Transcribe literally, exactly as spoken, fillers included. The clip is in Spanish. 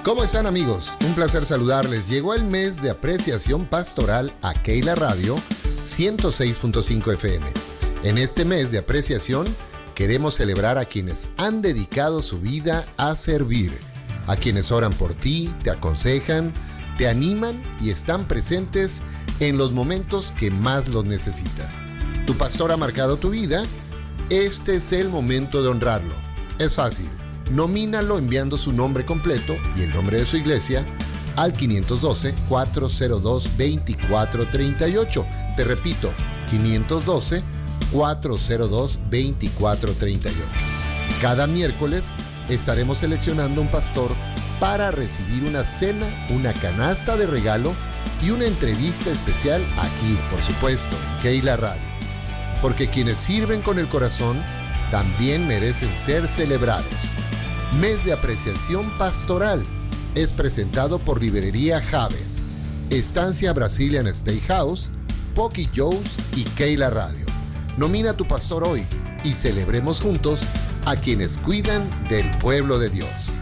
¿Cómo están, amigos? Un placer saludarles. Llegó el mes de apreciación pastoral a Keila Radio ciento seis punto cinco F M. En este mes de apreciación queremos celebrar a quienes han dedicado su vida a servir, a quienes oran por ti, te aconsejan, te animan y están presentes en los momentos que más los necesitas. Tu pastor ha marcado tu vida. Este es el momento de honrarlo. Es fácil. Nomínalo enviando su nombre completo y el nombre de su iglesia al quinientos doce, cuatrocientos dos, veinticuatro treinta y ocho. Te repito, quinientos doce, cuatrocientos dos, veinticuatro treinta y ocho. Cada miércoles estaremos seleccionando un pastor para recibir una cena, una canasta de regalo y una entrevista especial aquí, por supuesto, en Keila Radio. Porque quienes sirven con el corazón también merecen ser celebrados. Mes de apreciación pastoral es presentado por Librería Javes, Estancia Brazilian Steakhouse, Pocky Joe's y Keila Radio. Nomina a tu pastor hoy y celebremos juntos a quienes cuidan del pueblo de Dios.